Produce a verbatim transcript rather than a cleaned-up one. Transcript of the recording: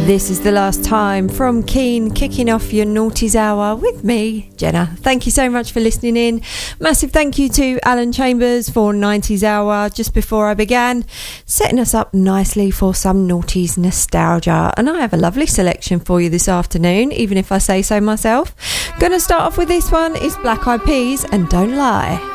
This is The Last Time from Keane, kicking off your Naughties Hour with me, Jenna. Thank you so much for listening in. Massive thank you to Alan Chambers for nineties Hour just before I began, setting us up nicely for some Naughties nostalgia. And I have a lovely selection for you this afternoon, even if I say so myself. Gonna start off with this one. It's Black Eyed Peas and Don't Lie.